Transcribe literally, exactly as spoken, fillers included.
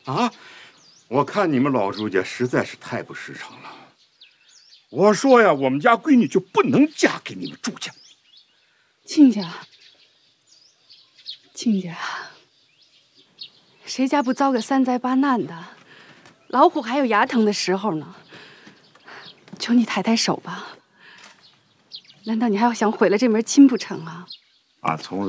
啊，我看你们老朱家实在是太不实诚了。我说呀，我们家闺女就不能嫁给你们朱家。 亲家，亲家，谁家不遭个三灾八难的？老虎还有牙疼的时候呢。求你抬抬手吧。难道你还要想毁了这门亲不成啊？ 俺从